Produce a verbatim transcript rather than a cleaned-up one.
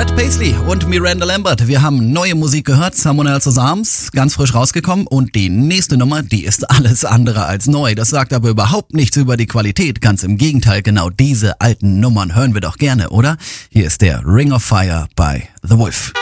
Brad Paisley und Miranda Lambert. Wir haben neue Musik gehört, Someone Else's Arms, ganz frisch rausgekommen. Und die nächste Nummer, die ist alles andere als neu. Das sagt aber überhaupt nichts über die Qualität. Ganz im Gegenteil, genau diese alten Nummern hören wir doch gerne, oder? Hier ist der Ring of Fire bei The Wolf.